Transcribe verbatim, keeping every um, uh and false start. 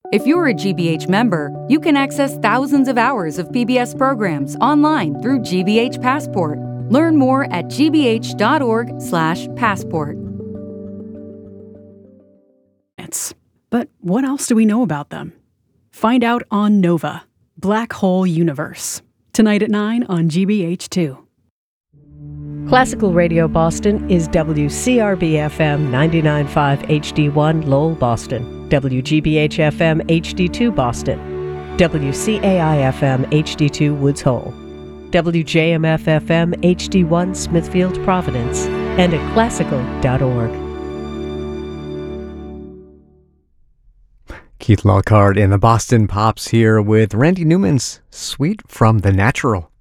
If you're a G B H member, you can access thousands of hours of P B S programs online through G B H Passport. Learn more at g b h dot org slash passport. But what else do we know about them? Find out on Nova, Black Hole Universe, tonight at nine on G B H two. Classical Radio Boston is W C R B F M ninety-nine point five H D one Lowell, Boston, W G B H F M H D two Boston, W C A I F M H D two Woods Hole, W J M F F M H D one Smithfield, Providence, and at classical dot org. Keith Lockhart in the Boston Pops here with Randy Newman's Suite from the Natural.